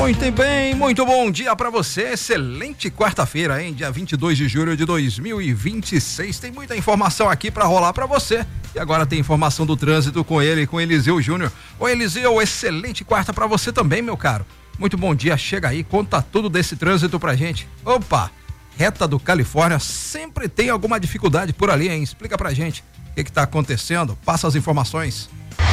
Muito bem, muito bom dia para você, excelente quarta-feira, hein? Dia 22 de julho de 2026, tem muita informação aqui para rolar para você. E agora tem informação do trânsito com ele, com Eliseu Júnior. Ô Eliseu, excelente quarta para você também, meu caro. Muito bom dia, chega aí, conta tudo desse trânsito pra gente. Opa, reta do Califórnia, sempre tem alguma dificuldade por ali, hein? Explica pra gente o que tá acontecendo, passa as informações.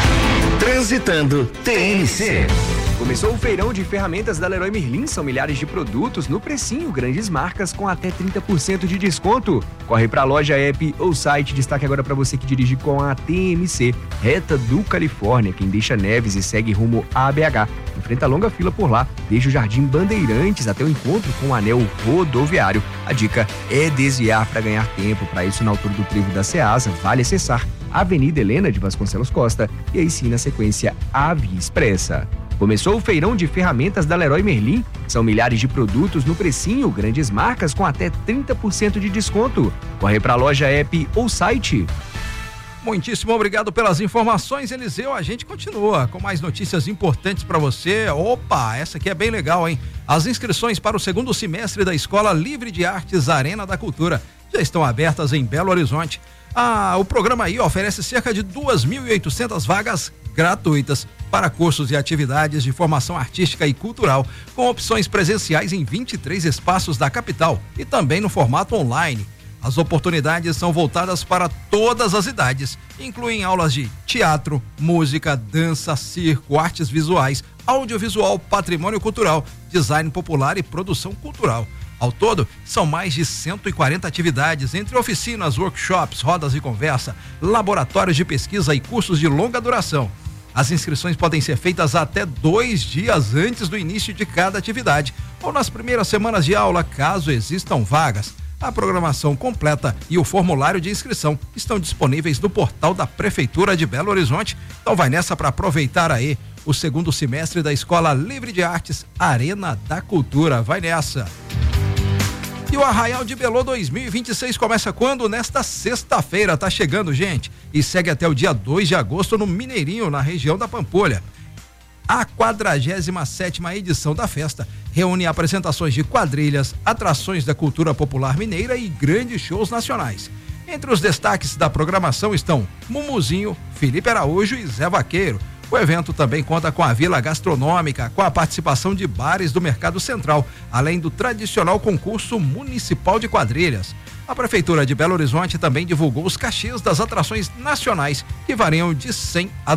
Transitando TNC. Começou o feirão de ferramentas da Leroy Merlin, são milhares de produtos no precinho, grandes marcas com até 30% de desconto. Corre pra loja, app ou site, destaque agora para você que dirige com a TMC, reta do Califórnia, quem deixa Neves e segue rumo a BH. Enfrenta a longa fila por lá, deixa o Jardim Bandeirantes até o encontro com o anel rodoviário. A dica é desviar para ganhar tempo, para isso na altura do trevo da Ceasa, vale acessar Avenida Helena de Vasconcelos Costa e aí sim na sequência a Via Expressa. Começou o feirão de ferramentas da Leroy Merlin. São milhares de produtos no precinho, grandes marcas com até 30% de desconto. Corre para a loja, app ou site. Muitíssimo obrigado pelas informações, Eliseu. A gente continua com mais notícias importantes para você. Opa, essa aqui é bem legal, hein? As inscrições para o segundo semestre da Escola Livre de Artes Arena da Cultura já estão abertas em Belo Horizonte. O programa aí oferece cerca de 2.800 vagas gratuitas para cursos e atividades de formação artística e cultural, com opções presenciais em 23 espaços da capital e também no formato online. As oportunidades são voltadas para todas as idades, incluem aulas de teatro, música, dança, circo, artes visuais, audiovisual, patrimônio cultural, design popular e produção cultural. Ao todo, são mais de 140 atividades, entre oficinas, workshops, rodas de conversa, laboratórios de pesquisa e cursos de longa duração. As inscrições podem ser feitas até 2 dias antes do início de cada atividade, ou nas primeiras semanas de aula, caso existam vagas. A programação completa e o formulário de inscrição estão disponíveis no portal da Prefeitura de Belo Horizonte. Então vai nessa para aproveitar aí o segundo semestre da Escola Livre de Artes Arena da Cultura. Vai nessa! E o Arraial de Belô 2026 começa quando? Nesta sexta-feira, tá chegando, gente, e segue até o dia 2 de agosto no Mineirinho, na região da Pampulha. A 47ª edição da festa reúne apresentações de quadrilhas, atrações da cultura popular mineira e grandes shows nacionais. Entre os destaques da programação estão Mumuzinho, Felipe Araújo e Zé Vaqueiro. O evento também conta com a Vila Gastronômica, com a participação de bares do Mercado Central, além do tradicional concurso municipal de quadrilhas. A Prefeitura de Belo Horizonte também divulgou os cachês das atrações nacionais, que variam de 100 a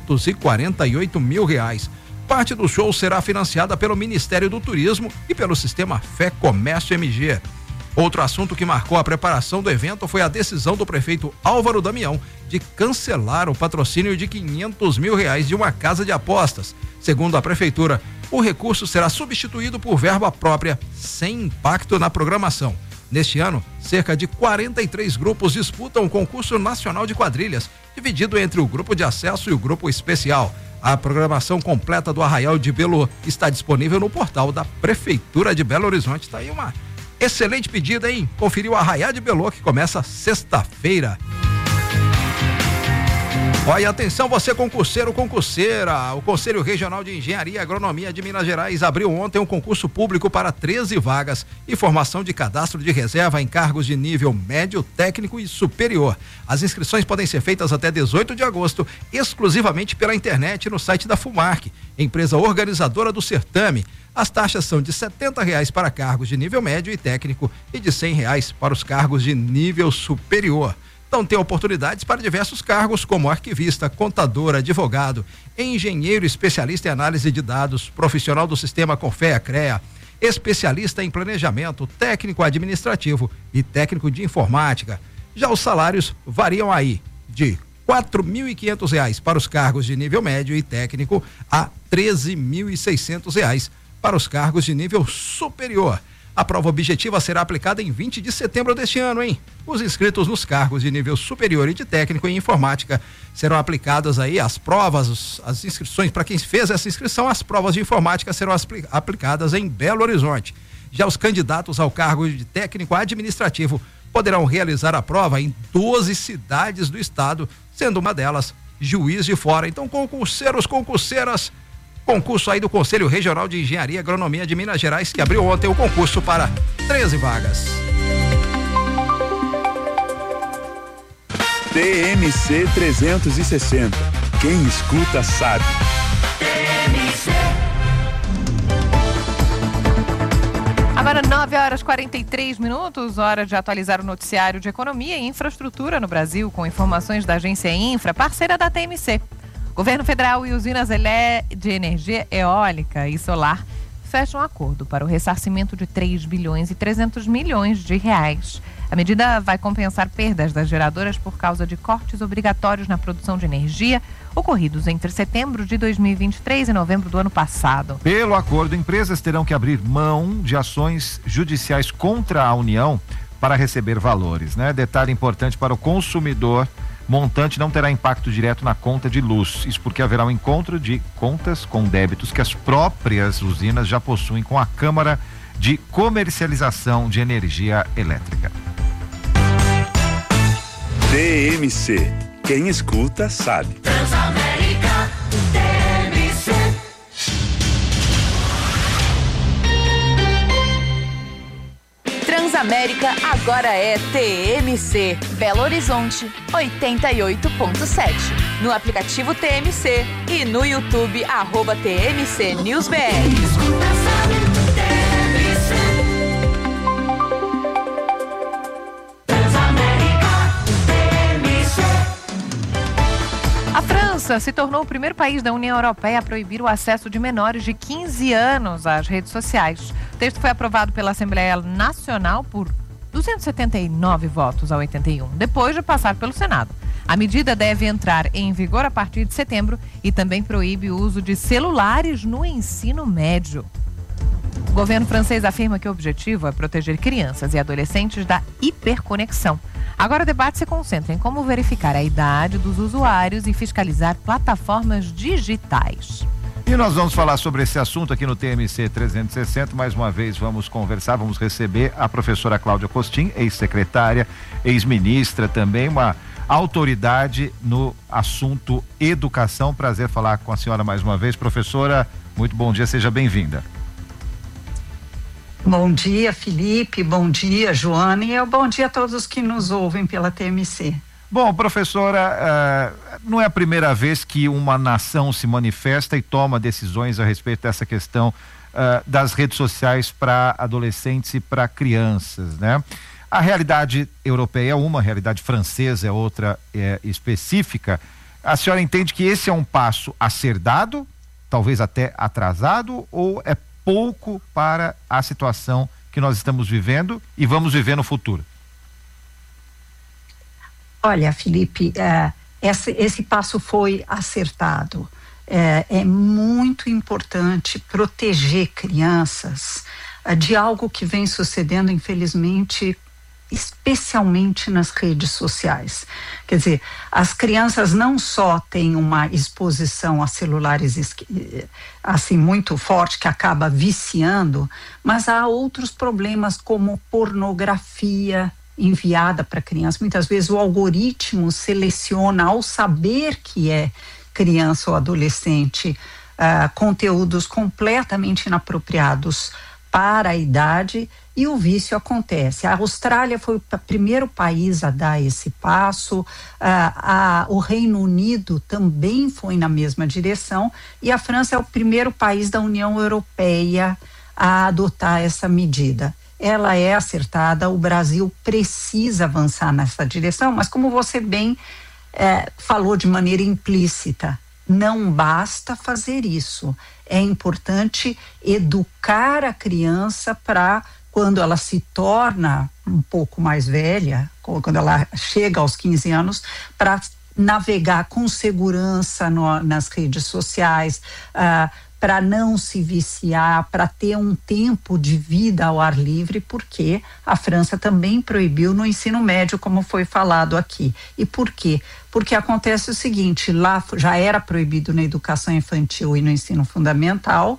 248 mil reais. Parte do show será financiada pelo Ministério do Turismo e pelo sistema Fé Comércio MG. Outro assunto que marcou a preparação do evento foi a decisão do prefeito Álvaro Damião de cancelar o patrocínio de 500 mil reais de uma casa de apostas. Segundo a prefeitura, o recurso será substituído por verba própria, sem impacto na programação. Neste ano, cerca de 43 grupos disputam o concurso nacional de quadrilhas, dividido entre o grupo de acesso e o grupo especial. A programação completa do Arraial de Belô está disponível no portal da Prefeitura de Belo Horizonte. Está aí uma excelente pedida, hein? Conferiu o Arraial de Belô, que começa sexta-feira. Olha, atenção você concurseiro, concurseira. O Conselho Regional de Engenharia e Agronomia de Minas Gerais abriu ontem um concurso público para 13 vagas e formação de cadastro de reserva em cargos de nível médio, técnico e superior. As inscrições podem ser feitas até 18 de agosto, exclusivamente pela internet no site da FUMARC, empresa organizadora do certame. As taxas são de R$70 para cargos de nível médio e técnico e de R$100 para os cargos de nível superior. Então tem oportunidades para diversos cargos como arquivista, contador, advogado, engenheiro especialista em análise de dados, profissional do sistema CONFEA-CREA, especialista em planejamento, técnico administrativo e técnico de informática. Já os salários variam aí de R$4.500 para os cargos de nível médio e técnico a R$13.600 para os cargos de nível superior. A prova objetiva será aplicada em 20 de setembro deste ano, hein? Os inscritos nos cargos de nível superior e de técnico em informática serão aplicadas aí as provas, as inscrições, para quem fez essa inscrição, as provas de informática serão aplicadas em Belo Horizonte. Já os candidatos ao cargo de técnico administrativo poderão realizar a prova em 12 cidades do estado, sendo uma delas Juiz de Fora. Então, concurseiros, concurseiras, concurso aí do Conselho Regional de Engenharia e Agronomia de Minas Gerais, que abriu ontem o concurso para 13 vagas. TMC 360. Quem escuta sabe. Agora 9h43, hora de atualizar o noticiário de economia e infraestrutura no Brasil, com informações da agência Infra, parceira da TMC. Governo Federal e usinas de energia eólica e solar fecham um acordo para o ressarcimento de 3 bilhões e 300 milhões de reais. A medida vai compensar perdas das geradoras por causa de cortes obrigatórios na produção de energia ocorridos entre setembro de 2023 e novembro do ano passado. Pelo acordo, empresas terão que abrir mão de ações judiciais contra a União para receber valores, né? Detalhe importante para o consumidor: montante não terá impacto direto na conta de luz. Isso porque haverá um encontro de contas com débitos que as próprias usinas já possuem com a Câmara de Comercialização de Energia Elétrica. TMC. Quem escuta sabe. Transamérica, TMC. Transamérica agora é TMC. Belo Horizonte, 88.7. No aplicativo TMC e no YouTube, @TMC News BR. A França se tornou o primeiro país da União Europeia a proibir o acesso de menores de 15 anos às redes sociais. O texto foi aprovado pela Assembleia Nacional por 279 votos a 81, depois de passar pelo Senado. A medida deve entrar em vigor a partir de setembro e também proíbe o uso de celulares no ensino médio. O governo francês afirma que o objetivo é proteger crianças e adolescentes da hiperconexão. Agora o debate se concentra em como verificar a idade dos usuários e fiscalizar plataformas digitais. E nós vamos falar sobre esse assunto aqui no TMC 360. Mais uma vez vamos conversar, vamos receber a professora Cláudia Costin, ex-secretária, ex-ministra também, uma autoridade no assunto educação. Prazer falar com a senhora mais uma vez. Professora, muito bom dia, seja bem-vinda. Bom dia, Felipe, bom dia, Joana, e bom dia a todos que nos ouvem pela TMC. Bom, professora, não é a primeira vez que uma nação se manifesta e toma decisões a respeito dessa questão das redes sociais para adolescentes e para crianças, né? A realidade europeia é uma, a realidade francesa é outra específica. A senhora entende que esse é um passo a ser dado, talvez até atrasado, ou é pouco para a situação que nós estamos vivendo e vamos viver no futuro? Olha, Felipe, esse passo foi acertado. É muito importante proteger crianças de algo que vem sucedendo, infelizmente, especialmente nas redes sociais. Quer dizer, as crianças não só têm uma exposição a celulares assim muito forte que acaba viciando, mas há outros problemas como pornografia enviada para criança. Muitas vezes o algoritmo seleciona, ao saber que é criança ou adolescente, conteúdos completamente inapropriados para a idade, e o vício acontece. A Austrália foi o primeiro país a dar esse passo, o Reino Unido também foi na mesma direção, e a França é o primeiro país da União Europeia a adotar essa medida. Ela é acertada, o Brasil precisa avançar nessa direção, mas como você bem falou de maneira implícita, não basta fazer isso. É importante educar a criança para, quando ela se torna um pouco mais velha, quando ela chega aos 15 anos, para navegar com segurança nas redes sociais, para não se viciar, para ter um tempo de vida ao ar livre, porque a França também proibiu no ensino médio, como foi falado aqui. E por quê? Porque acontece o seguinte, lá já era proibido na educação infantil e no ensino fundamental,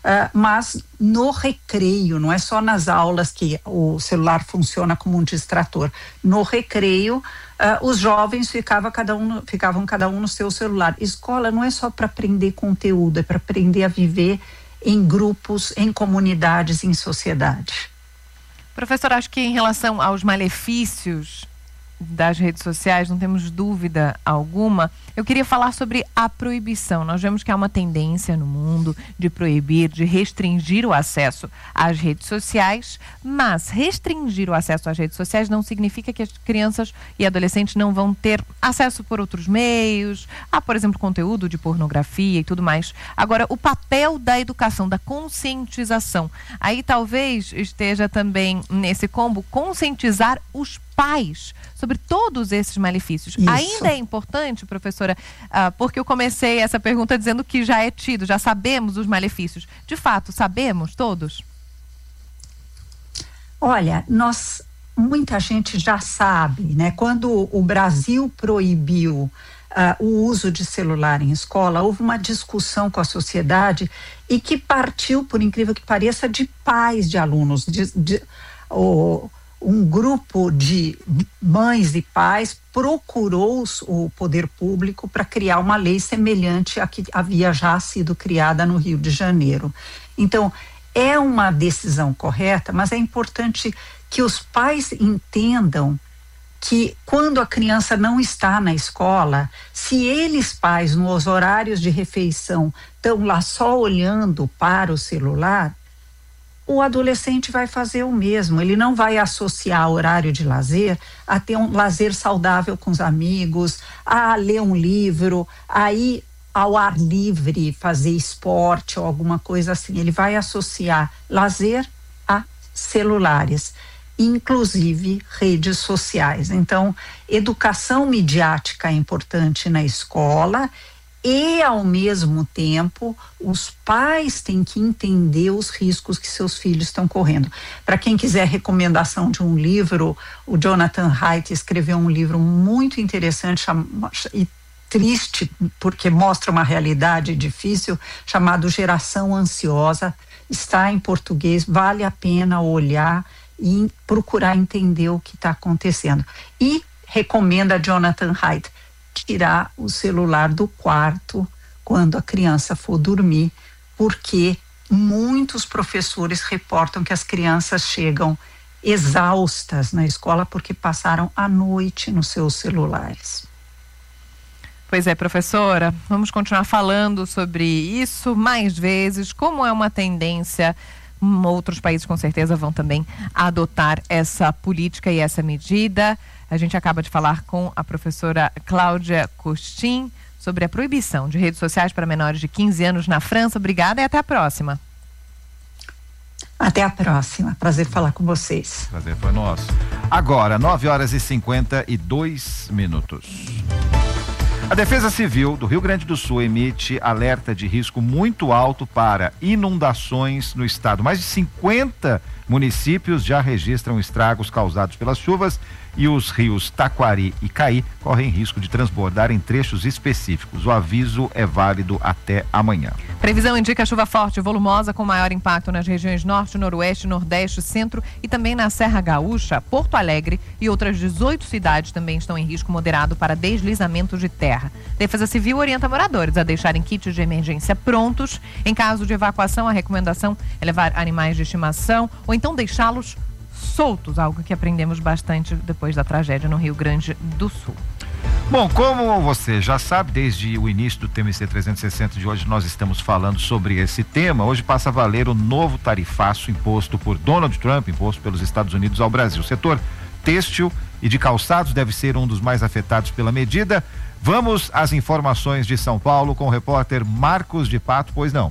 mas no recreio, não é só nas aulas que o celular funciona como um distrator. No recreio, os jovens ficavam cada um no seu celular. Escola não é só para aprender conteúdo, é para aprender a viver em grupos, em comunidades, em sociedade. Professor, acho que em relação aos malefícios das redes sociais, não temos dúvida alguma. Eu queria falar sobre a proibição. Nós vemos que há uma tendência no mundo de proibir, de restringir o acesso às redes sociais, mas restringir o acesso às redes sociais não significa que as crianças e adolescentes não vão ter acesso por outros meios, a, por exemplo, conteúdo de pornografia e tudo mais. Agora, o papel da educação, da conscientização, aí talvez esteja também nesse combo conscientizar os pais sobre todos esses malefícios. Isso. Ainda é importante, professora, porque eu comecei essa pergunta dizendo que já é tido, já sabemos os malefícios. De fato, sabemos todos? Olha, muita gente já sabe, né? Quando o Brasil proibiu o uso de celular em escola, houve uma discussão com a sociedade e que partiu, por incrível que pareça, de pais de alunos, um grupo de mães e pais procurou o poder público para criar uma lei semelhante à que havia já sido criada no Rio de Janeiro. Então, é uma decisão correta, mas é importante que os pais entendam que quando a criança não está na escola, se eles, pais, nos horários de refeição, estão lá só olhando para o celular, o adolescente vai fazer o mesmo. Ele não vai associar horário de lazer a ter um lazer saudável com os amigos, a ler um livro, a ir ao ar livre, fazer esporte ou alguma coisa assim. Ele vai associar lazer a celulares, inclusive redes sociais. Então, educação midiática é importante na escola. E, ao mesmo tempo, os pais têm que entender os riscos que seus filhos estão correndo. Para quem quiser recomendação de um livro, o Jonathan Haidt escreveu um livro muito interessante e triste, porque mostra uma realidade difícil, chamado Geração Ansiosa. Está em português, vale a pena olhar e procurar entender o que está acontecendo. E recomenda Jonathan Haidt tirar o celular do quarto quando a criança for dormir, porque muitos professores reportam que as crianças chegam exaustas na escola porque passaram a noite nos seus celulares. Pois é, professora, vamos continuar falando sobre isso mais vezes, como é uma tendência. Outros países com certeza vão também adotar essa política e essa medida. A gente acaba de falar com a professora Cláudia Costin sobre a proibição de redes sociais para menores de 15 anos na França. Obrigada e até a próxima. Até a próxima. Prazer falar com vocês. Prazer foi nosso. Agora, 9h52. A Defesa Civil do Rio Grande do Sul emite alerta de risco muito alto para inundações no estado. Mais de 50 municípios já registram estragos causados pelas chuvas e os rios Taquari e Caí correm risco de transbordar em trechos específicos. O aviso é válido até amanhã. Previsão indica chuva forte e volumosa com maior impacto nas regiões norte, noroeste, nordeste, centro e também na Serra Gaúcha, Porto Alegre e outras 18 cidades também estão em risco moderado para deslizamento de terra. Defesa Civil orienta moradores a deixarem kits de emergência prontos. Em caso de evacuação, a recomendação é levar animais de estimação ou então deixá-los soltos, algo que aprendemos bastante depois da tragédia no Rio Grande do Sul. Bom, como você já sabe, desde o início do TMC 360 de hoje nós estamos falando sobre esse tema. Hoje passa a valer o novo tarifaço imposto por Donald Trump, imposto pelos Estados Unidos ao Brasil. O setor têxtil e de calçados deve ser um dos mais afetados pela medida. Vamos às informações de São Paulo com o repórter Marcos de Pato, pois não?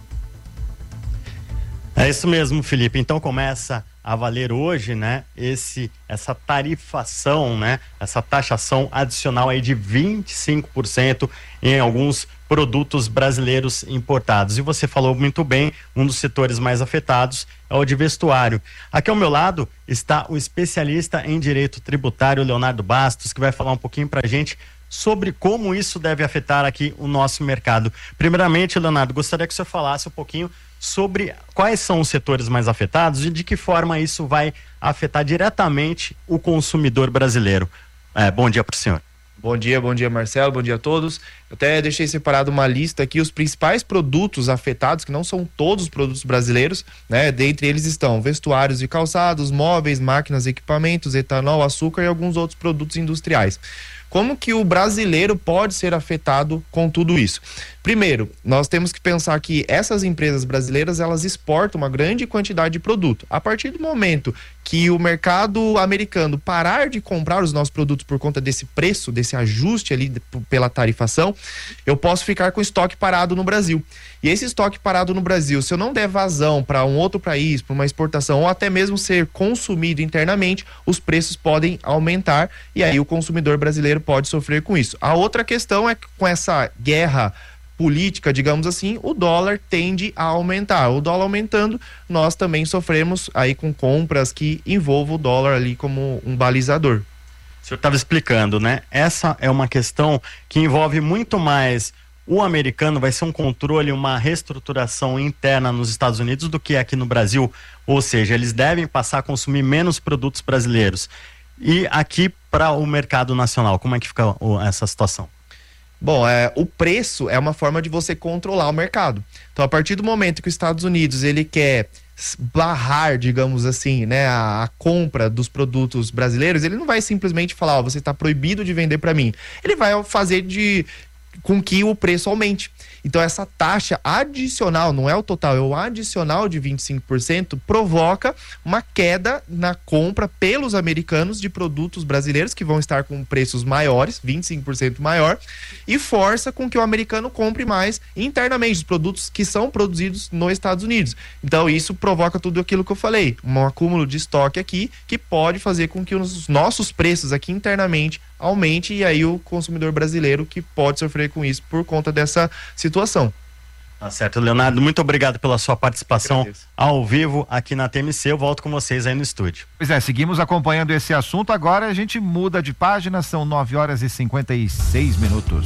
É isso mesmo, Felipe. Então começa a valer hoje, né, essa tarifação, né, essa taxação adicional aí de 25% em alguns produtos brasileiros importados. E você falou muito bem, um dos setores mais afetados é o de vestuário. Aqui ao meu lado está o especialista em direito tributário, Leonardo Bastos, que vai falar um pouquinho pra gente sobre como isso deve afetar aqui o nosso mercado. Primeiramente, Leonardo, gostaria que o senhor falasse um pouquinho sobre quais são os setores mais afetados e de que forma isso vai afetar diretamente o consumidor brasileiro. Bom dia para o senhor. Bom dia Marcelo, bom dia a todos. Eu até deixei separado uma lista aqui, os principais produtos afetados, que não são todos os produtos brasileiros, né? Dentre eles estão vestuários e calçados, móveis, máquinas, equipamentos, etanol, açúcar e alguns outros produtos industriais. Como que o brasileiro pode ser afetado com tudo isso? Primeiro, nós temos que pensar que essas empresas brasileiras, elas exportam uma grande quantidade de produto. A partir do momento que o mercado americano parar de comprar os nossos produtos por conta desse preço, desse ajuste ali pela tarifação, eu posso ficar com estoque parado no Brasil. E esse estoque parado no Brasil, se eu não der vazão para um outro país, para uma exportação ou até mesmo ser consumido internamente, os preços podem aumentar e aí o consumidor brasileiro pode sofrer com isso. A outra questão é que com essa guerra política, digamos assim, o dólar tende a aumentar. O dólar aumentando, nós também sofremos aí com compras que envolvam o dólar ali como um balizador. O senhor estava explicando, né? Essa é uma questão que envolve muito mais o americano, vai ser um controle, uma reestruturação interna nos Estados Unidos do que aqui no Brasil, ou seja, eles devem passar a consumir menos produtos brasileiros. E aqui para o mercado nacional, como é que fica essa situação? Bom, o preço é uma forma de você controlar o mercado. Então, a partir do momento que os Estados Unidos ele quer barrar, digamos assim, né, a compra dos produtos brasileiros, ele não vai simplesmente falar, você está proibido de vender para mim. Ele vai fazer com que o preço aumente. Então essa taxa adicional, não é o total, é o adicional de 25%, provoca uma queda na compra pelos americanos de produtos brasileiros que vão estar com preços maiores, 25% maior, e força com que o americano compre mais internamente os produtos que são produzidos nos Estados Unidos. Então isso provoca tudo aquilo que eu falei, um acúmulo de estoque aqui que pode fazer com que os nossos preços aqui internamente aumente e aí o consumidor brasileiro que pode sofrer com isso por conta dessa situação. Tá certo, Leonardo, muito obrigado pela sua participação ao vivo aqui na TMC. Eu volto com vocês aí no estúdio. Pois é, seguimos acompanhando esse assunto. Agora a gente muda de página, são 9h56.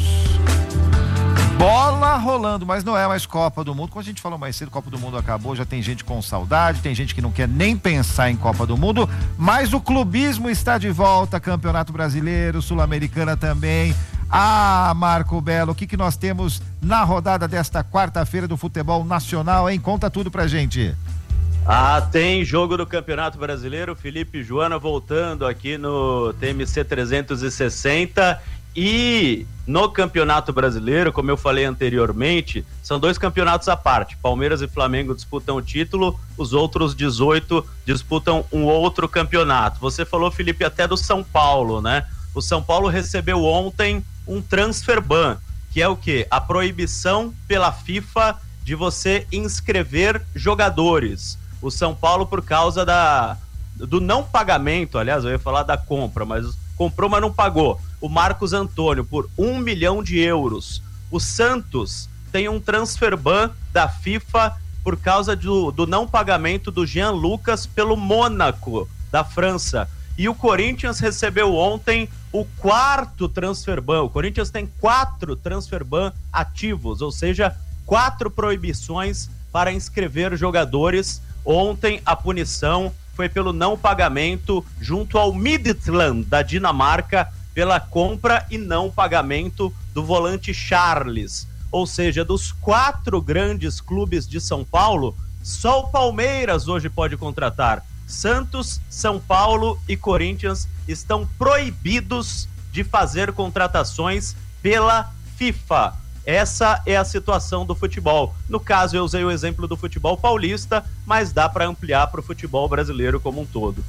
Bola rolando, mas não é mais Copa do Mundo. Como a gente falou mais cedo, Copa do Mundo acabou, já tem gente com saudade, tem gente que não quer nem pensar em Copa do Mundo, mas o clubismo está de volta, Campeonato Brasileiro, Sul-Americana também. Marco Belo, o que nós temos na rodada desta quarta-feira do futebol nacional, hein? Conta tudo pra gente. Tem jogo do Campeonato Brasileiro, Felipe e Joana voltando aqui no TMC 360 e no Campeonato Brasileiro, como eu falei anteriormente, são dois campeonatos à parte. Palmeiras e Flamengo disputam o título, os outros 18 disputam um outro campeonato. Você falou, Felipe, até do São Paulo, né? O São Paulo recebeu ontem um transfer ban, que é o quê? A proibição pela FIFA de você inscrever jogadores. O São Paulo, por causa do não pagamento, aliás, eu ia falar da compra, mas comprou, mas não pagou. O Marcos Antônio, por 1 milhão de euros. O Santos tem um transfer ban da FIFA por causa do não pagamento do Jean Lucas pelo Mônaco, da França. E o Corinthians recebeu ontem o 4º transfer ban. O Corinthians tem 4 transfer ban ativos, ou seja, 4 proibições para inscrever jogadores. Ontem a punição foi pelo não pagamento junto ao Midtjylland da Dinamarca pela compra e não pagamento do volante Charles. Ou seja, dos 4 grandes clubes de São Paulo, só o Palmeiras hoje pode contratar. Santos, São Paulo e Corinthians estão proibidos de fazer contratações pela FIFA. Essa é a situação do futebol. No caso, eu usei o exemplo do futebol paulista, mas dá para ampliar para o futebol brasileiro como um todo.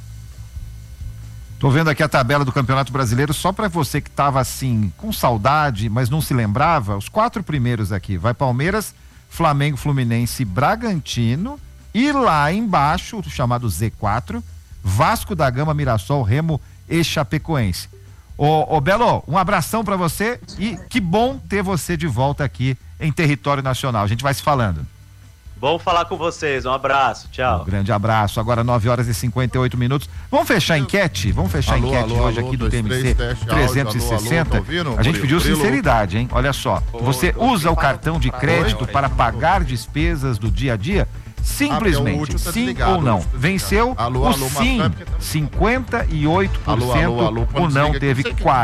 Tô vendo aqui a tabela do Campeonato Brasileiro, só para você que tava assim, com saudade, mas não se lembrava, os 4 primeiros aqui, vai Palmeiras, Flamengo, Fluminense, Bragantino. E lá embaixo, o chamado Z4, Vasco da Gama, Mirassol, Remo e Chapecoense. Ô Belo, um abração pra você e que bom ter você de volta aqui em território nacional. A gente vai se falando. Bom falar com vocês, um abraço, tchau. Um grande abraço, agora 9h58. Vamos fechar a enquete? Vamos fechar a enquete hoje aqui do TMC 360. A gente pediu sinceridade, hein? Olha só, você usa o cartão de crédito para pagar despesas do dia a dia? Simplesmente, sim ou não? Venceu o sim, 58%, o não teve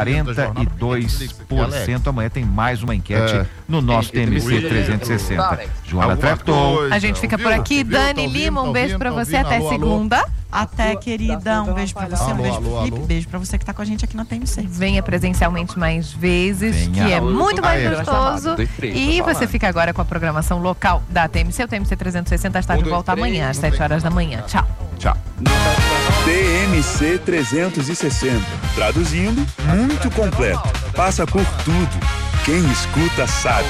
42%. Amanhã tem mais uma enquete no nosso TMC 360. Joana Trepton. A gente fica por aqui. Dani Lima, um beijo pra você, até segunda. Até, querida, um beijo pra você, um beijo pro Felipe, beijo pra você que tá com a gente aqui na TMC. Venha presencialmente mais vezes, que é muito mais gostoso. E você fica agora com a programação local da TMC. O TMC 360 está de volta amanhã, às 7 horas da manhã. Tchau. Tchau. TMC 360. Traduzindo, muito completo. Passa por tudo. Quem escuta sabe.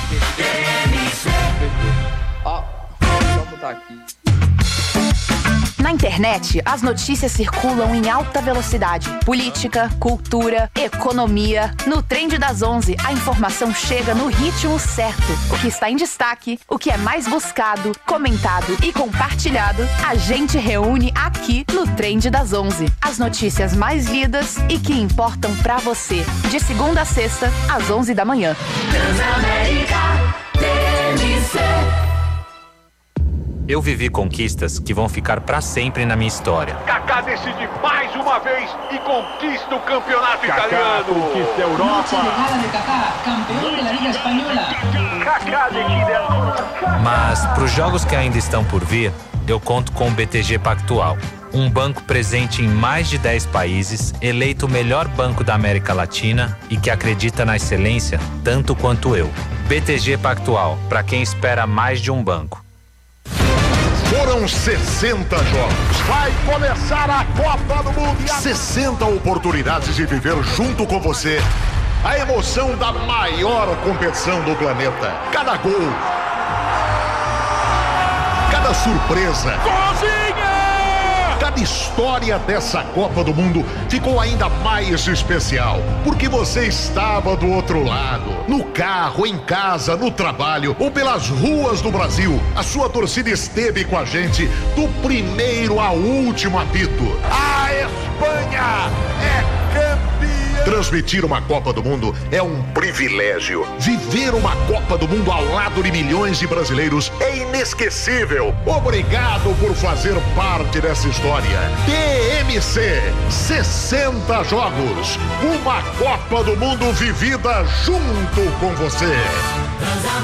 Vou botar aqui. Na internet, as notícias circulam em alta velocidade. Política, cultura, economia. No Trend das 11, a informação chega no ritmo certo. O que está em destaque, o que é mais buscado, comentado e compartilhado, a gente reúne aqui no Trend das 11. As notícias mais lidas e que importam pra você. De segunda a sexta, às 11 da manhã. Transamérica TMC. Eu vivi conquistas que vão ficar pra sempre na minha história. Kaká decide mais uma vez e conquista o campeonato italiano. Conquista a Europa. Campeão da Liga Espanhola. Kaká decide agora. Mas pros jogos que ainda estão por vir, eu conto com o BTG Pactual. Um banco presente em mais de 10 países, eleito o melhor banco da América Latina e que acredita na excelência tanto quanto eu. BTG Pactual, para quem espera mais de um banco. Foram 60 jogos. Vai começar a Copa do Mundo. 60 oportunidades de viver junto com você a emoção da maior competição do planeta. Cada gol, cada surpresa, cada história dessa Copa do Mundo ficou ainda mais especial, porque você estava do outro lado, no carro, em casa, no trabalho ou pelas ruas do Brasil. A sua torcida esteve com a gente do primeiro ao último apito. A Espanha é campeã. Transmitir uma Copa do Mundo é um privilégio. Viver uma Copa do Mundo ao lado de milhões de brasileiros é inesquecível. Obrigado por fazer parte dessa história. TMC, 60 jogos. Uma Copa do Mundo vivida junto com você.